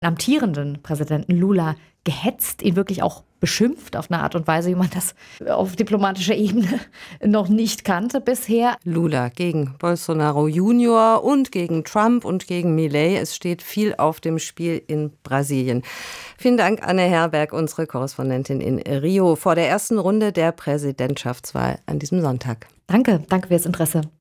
amtierenden Präsidenten Lula gehetzt, ihn wirklich auch beschimpft auf eine Art und Weise, wie man das auf diplomatischer Ebene noch nicht kannte bisher. Lula gegen Bolsonaro Junior und gegen Trump und gegen Milei. Es steht viel auf dem Spiel in Brasilien. Vielen Dank, Anne Herberg, unsere Korrespondentin in Rio, vor der ersten Runde der Präsidentschaftswahl an diesem Sonntag. Danke fürs Interesse.